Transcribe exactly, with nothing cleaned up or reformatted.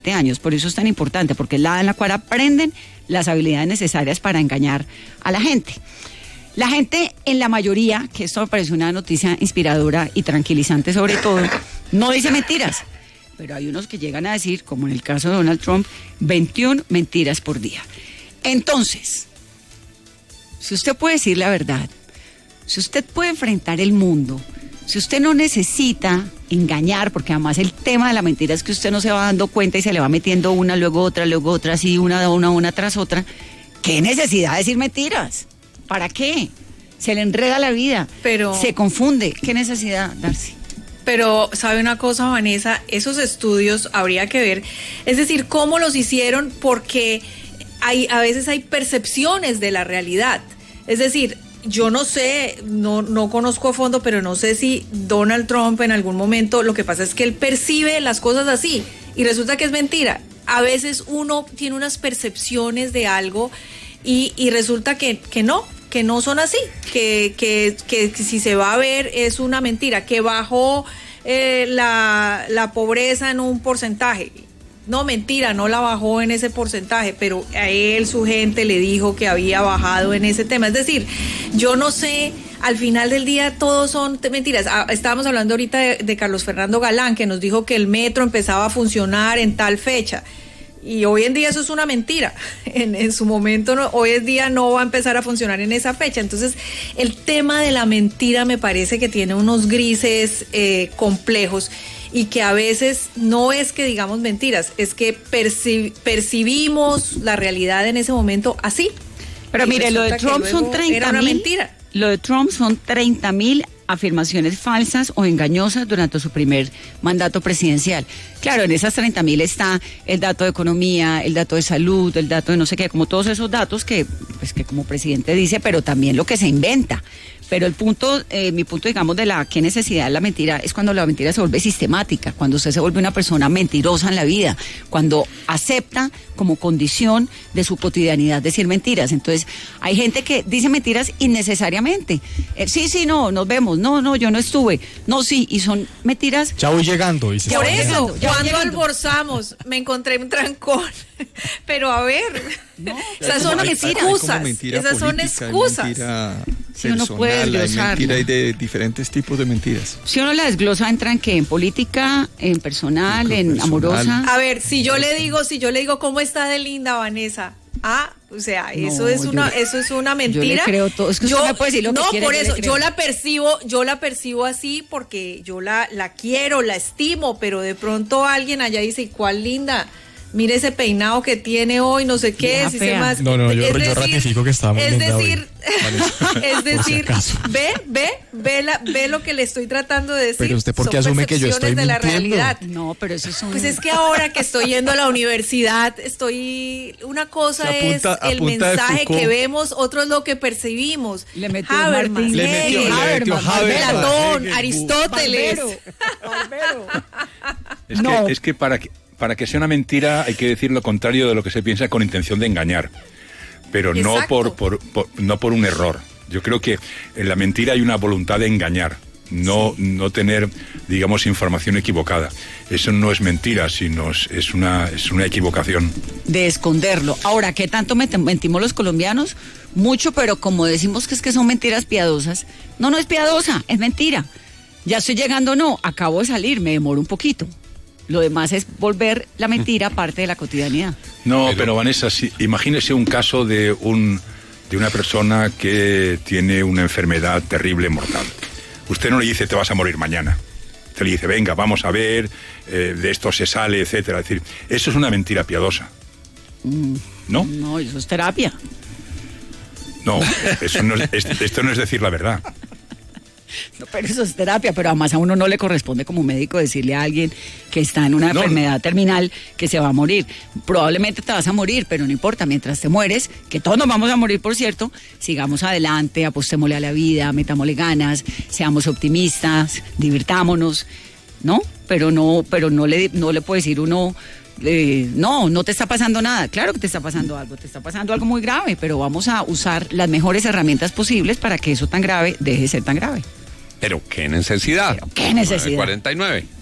años, por eso es tan importante, porque es la edad en la cual aprenden las habilidades necesarias para engañar a la gente. La gente, en la mayoría, que esto me parece una noticia inspiradora y tranquilizante sobre todo, no dice mentiras, pero hay unos que llegan a decir, como en el caso de Donald Trump, veintiuna mentiras por día. Entonces, si usted puede decir la verdad, si usted puede enfrentar el mundo, si usted no necesita engañar, porque además el tema de la mentira es que usted no se va dando cuenta y se le va metiendo una, luego otra, luego otra, así una, una, una tras otra, ¿qué necesidad de decir mentiras? ¿Para qué? Se le enreda la vida, pero se confunde. ¿Qué necesidad, Darcy? Pero, ¿sabe una cosa, Vanessa? Esos estudios habría que ver, es decir, cómo los hicieron, porque hay, a veces hay percepciones de la realidad. Es decir, yo no sé, no, no conozco a fondo, pero no sé si Donald Trump en algún momento, lo que pasa es que él percibe las cosas así y resulta que es mentira. A veces uno tiene unas percepciones de algo y, y resulta que, que no, que no son así, que, que, que si se va a ver es una mentira, que bajó eh, la, la pobreza en un porcentaje. No, mentira, no la bajó en ese porcentaje, pero a él, su gente, le dijo que había bajado en ese tema. Es decir, yo no sé, al final del día todos son mentiras. Ah, estábamos hablando ahorita de, de Carlos Fernando Galán, que nos dijo que el metro empezaba a funcionar en tal fecha. Y hoy en día eso es una mentira. En, en su momento, no, hoy en día no va a empezar a funcionar en esa fecha. Entonces, el tema de la mentira me parece que tiene unos grises eh, complejos y que a veces no es que digamos mentiras, es que perci- percibimos la realidad en ese momento así. Pero mire, lo de Trump son treinta mil. Lo de Trump son treinta mil afirmaciones falsas o engañosas durante su primer mandato presidencial. Claro, en esas treinta mil está el dato de economía, el dato de salud, el dato de no sé qué, como todos esos datos que, pues, que como presidente dice, pero también lo que se inventa. Pero el punto, eh, mi punto, digamos, de la qué necesidad de la mentira es cuando la mentira se vuelve sistemática, cuando usted se vuelve una persona mentirosa en la vida, cuando acepta como condición de su cotidianidad decir mentiras. Entonces, hay gente que dice mentiras innecesariamente. Eh, sí, sí, no, nos vemos. No, no, yo no estuve. No, sí, y son mentiras. Ya voy llegando. Y se Por está eso, llegando. cuando almorzamos, me encontré un trancón. Pero a ver, no, esas son excusas. Esas son excusas. Si uno puede hay mentira, hay de diferentes tipos de mentiras. Si uno la desglosa, ¿entran qué? ¿En política, en personal, en personal. amorosa? A ver, si yo le digo, si yo le digo, ¿cómo está de linda, Vanessa? Ah, o sea, no, eso es una, yo, eso es una mentira. Yo le creo todo. Es que yo, usted me puede decir lo no, que quiere, por yo eso, le creo. yo la percibo, yo la percibo así porque yo la, la quiero, la estimo, pero de pronto alguien allá dice, ¿y cuál linda? Mire ese peinado que tiene hoy, no sé qué, si se más. No, no, yo, es yo decir, ratifico que está muy es linda decir, hoy. es decir, si ve, ve, ve, la, ve lo que le estoy tratando de decir. Pero usted, ¿por qué asume que yo estoy de la mintiendo? realidad. No, pero eso es un... Pues es que ahora que estoy yendo a la universidad, estoy, una cosa apunta, es el mensaje que vemos, otro es lo que percibimos. Le metió Habermas, Martín, le metió, Hegel, le metió Habermas, Platón, Hegel, Aristóteles. Barbero, Barbero. Es, No. que, es que para que para que sea una mentira hay que decir lo contrario de lo que se piensa con intención de engañar, pero no por, por, por no por un error. Yo creo que en la mentira hay una voluntad de engañar, no, sí. no tener, digamos, información equivocada. Eso no es mentira, sino es una, es una equivocación. De esconderlo. Ahora, ¿qué tanto mentimos los colombianos? Mucho, pero como decimos que es que son mentiras piadosas, no, no es piadosa, es mentira. Ya estoy llegando, no, acabo de salir, me demoro un poquito. Lo demás es volver la mentira parte de la cotidianidad. No, pero, pero Vanessa, si, imagínese un caso de un de una persona que tiene una enfermedad terrible, mortal. Usted no le dice, te vas a morir mañana. Usted le dice, venga, vamos a ver, eh, de esto se sale, etcétera. Es decir, eso es una mentira piadosa. Mm, ¿No? No, eso es terapia. No, eso no es, esto no es decir la verdad. No, pero eso es terapia, pero además a uno no le corresponde como médico decirle a alguien que está en una no, enfermedad terminal que se va a morir. Probablemente te vas a morir, pero no importa, mientras te mueres, que todos nos vamos a morir, por cierto, sigamos adelante, apostémosle a la vida, metámosle ganas, seamos optimistas, divirtámonos, ¿no? Pero no, pero no le, no le puede decir uno... Eh, no, no te está pasando nada. Claro que te está pasando algo, te está pasando algo muy grave, pero vamos a usar las mejores herramientas posibles para que eso tan grave deje de ser tan grave. Pero qué necesidad. Pero qué necesidad. cuarenta y nueve